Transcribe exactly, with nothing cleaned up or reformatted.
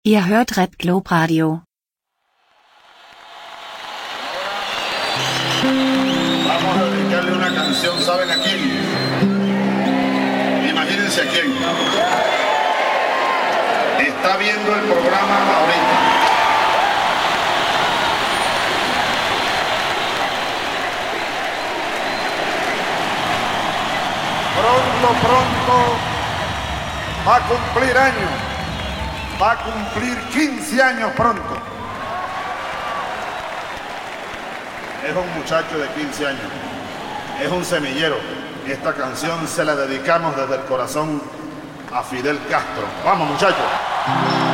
Ihr hört Red Globe Radio. Vamos a dedicarle una canción, ¿saben a quién? Imagínense a quién. Está viendo el programa ahorita. Pronto, pronto va a cumplir años. Va a cumplir quince años pronto. Es un muchacho de quince años. Es un semillero. Esta canción se la dedicamos desde el corazón a Fidel Castro. Vamos, muchachos.